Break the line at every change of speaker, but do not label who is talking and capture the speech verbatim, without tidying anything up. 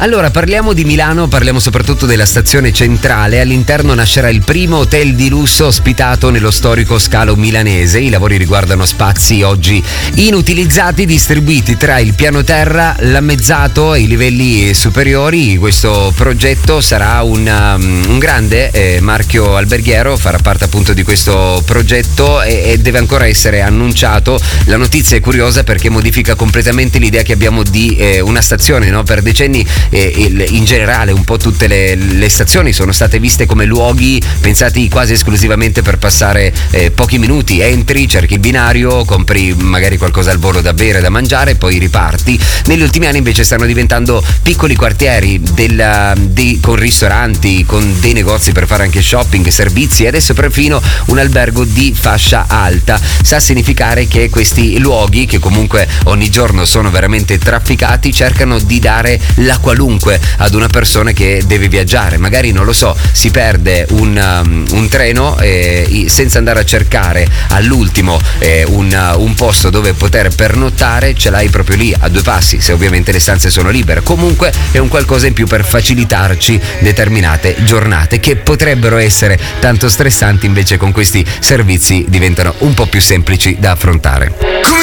Allora, parliamo di Milano, parliamo soprattutto della stazione centrale. All'interno nascerà il primo hotel di lusso ospitato nello storico scalo milanese. I lavori riguardano spazi oggi inutilizzati, distribuiti tra il piano terra, l'ammezzato e i livelli superiori. Questo progetto sarà un, um, un grande eh, marchio alberghiero, farà parte appunto di questo progetto e, e deve ancora essere annunciato. La notizia è curiosa perché modifica completamente l'idea che abbiamo di eh, una stazione, no? Per decenni eh, il, in generale un po' tutte le, le stazioni sono state viste come luoghi pensati quasi esclusivamente per passare eh, pochi minuti, entri, cerchi il binario, compri magari qualcosa al volo da bere, da mangiare e poi riparti. Negli ultimi anni invece stanno diventando piccoli quartieri della, di, con ristoranti, con dei negozi per fare anche shopping, servizi e adesso perfino un albergo di fascia alta. Sa significare che questi luoghi, che comunque ogni giorno sono veramente trafficati, cercano di dare la qualunque ad una persona che deve viaggiare. Magari, non lo so, si perde un, um, un treno eh, senza andare a cercare all'ultimo eh, un, uh, un posto dove poter pernottare, ce l'hai proprio lì a due passi, se ovviamente le stanze sono libere. Comunque è un qualcosa in più per facilitarci determinate giornate che potrebbero essere tanto stressanti, invece con questi servizi diventano un po' più semplici da affrontare.